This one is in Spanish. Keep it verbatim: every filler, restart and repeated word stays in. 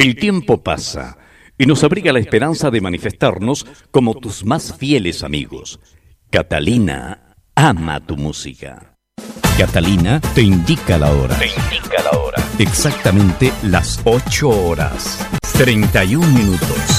El tiempo pasa y nos abriga la esperanza de manifestarnos como tus más fieles amigos. Catalina ama tu música. Catalina te indica la hora. Te indica la hora. Exactamente las ocho horas, treinta y un minutos.